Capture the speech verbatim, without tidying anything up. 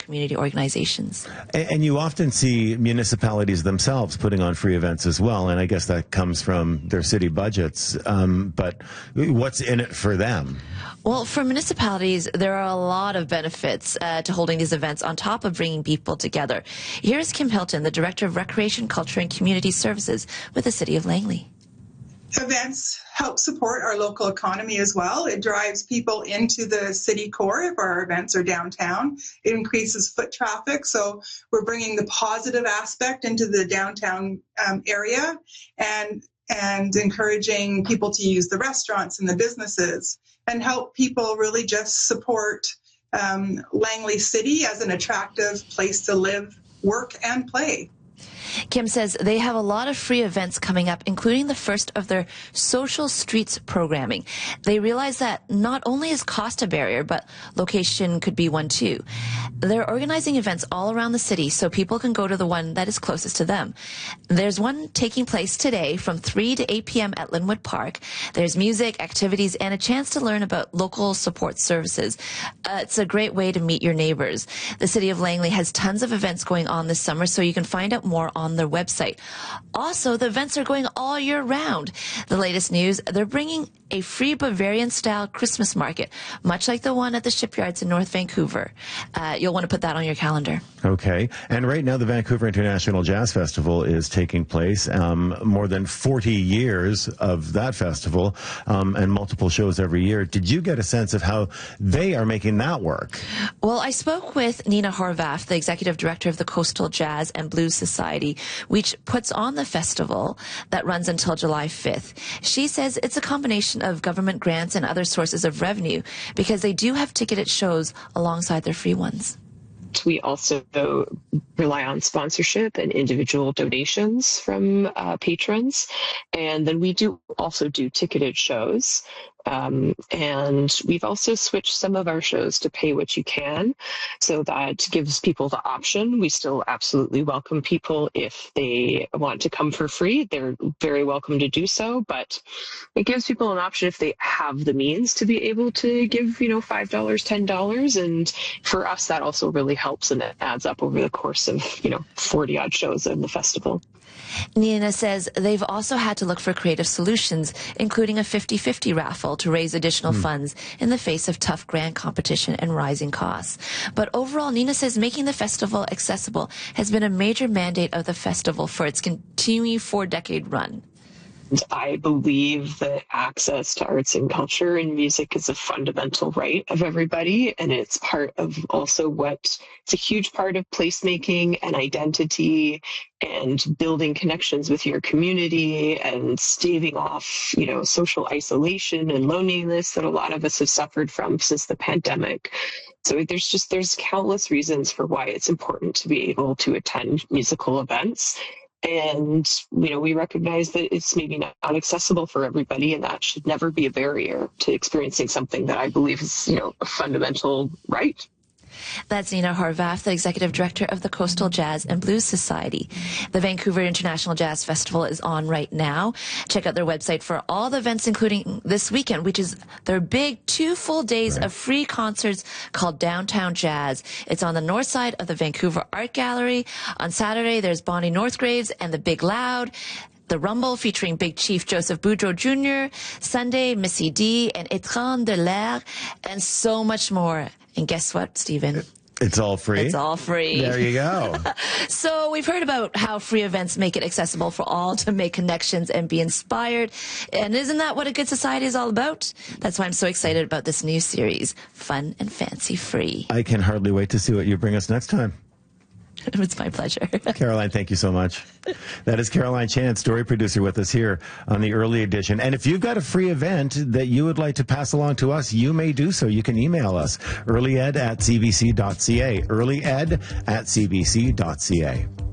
community organizations. And, and you often see municipalities themselves putting on free events as well, and I guess that comes from their city budgets. Um, but what's in it for them? Well, for municipalities, there are a lot of benefits uh, to holding these events on top of bringing people together. Here's Kim Hilton, the Director of Recreation, Culture and Community Services with the City of Langley. Events help support our local economy as well. It drives people into the city core if our events are downtown. It increases foot traffic, so we're bringing the positive aspect into the downtown um, area and and encouraging people to use the restaurants and the businesses and help people really just support um, Langley City as an attractive place to live, work, and play. Kim says they have a lot of free events coming up, including the first of their Social Streets programming. They realize that not only is cost a barrier, but location could be one too. They're organizing events all around the city so people can go to the one that is closest to them. There's one taking place today from three to eight p m at Linwood Park. There's music, activities, and a chance to learn about local support services. Uh, it's a great way to meet your neighbors. The City of Langley has tons of events going on this summer, so you can find out more on their website. Also, the events are going all year round. The latest news, they're bringing a free Bavarian-style Christmas market, much like the one at the shipyards in North Vancouver. Uh, you'll want to put that on your calendar. Okay. And right now, the Vancouver International Jazz Festival is taking place. Um, more than forty years of that festival um, and multiple shows every year. Did you get a sense of how they are making that work? Well, I spoke with Nina Horvath, the executive director of the Coastal Jazz and Blues Society, which puts on the festival that runs until July fifth. She says it's a combination of government grants and other sources of revenue because they do have ticketed shows alongside their free ones. We also rely on sponsorship and individual donations from uh, patrons. And then we do also do ticketed shows. Um, and we've also switched some of our shows to pay what you can. So that gives people the option. We still absolutely welcome people if they want to come for free. They're very welcome to do so, but it gives people an option if they have the means to be able to give, you know, five dollars, ten dollars. And for us, that also really helps, and it adds up over the course of, you know, forty odd shows in the festival. Nina says they've also had to look for creative solutions, including a fifty fifty raffle to raise additional mm. funds in the face of tough grant competition and rising costs. But overall, Nina says making the festival accessible has been a major mandate of the festival for its continuing four-decade run. I believe that access to arts and culture and music is a fundamental right of everybody, and it's part of also what it's a huge part of placemaking and identity and building connections with your community and staving off, you know, social isolation and loneliness that a lot of us have suffered from since the pandemic. So there's just there's countless reasons for why it's important to be able to attend musical events. And, you know, we recognize that it's maybe not accessible for everybody, and that should never be a barrier to experiencing something that I believe is, you know, a fundamental right. That's Nina Horvath, the executive director of the Coastal Jazz and Blues Society. The Vancouver International Jazz Festival is on right now. Check out their website for all the events, including this weekend, which is their big two full days right. of free concerts called Downtown Jazz. It's on the north side of the Vancouver Art Gallery. On Saturday, there's Bonnie Northgraves and the Big Loud. The Rumble featuring Big Chief Joseph Boudreau Junior Sunday, Missy D and Étrange de l'Air, and so much more. And guess what, Stephen? It's all free? It's all free. There you go. So we've heard about how free events make it accessible for all to make connections and be inspired. And isn't that what a good society is all about? That's why I'm so excited about this new series, Fun and Fancy Free. I can hardly wait to see what you bring us next time. It's my pleasure. Caroline, thank you so much. That is Caroline Chan, story producer with us here on the Early Edition. And if you've got a free event that you would like to pass along to us, you may do so. You can email us, earlyed at c b c dot c a, earlyed at c b c dot c a.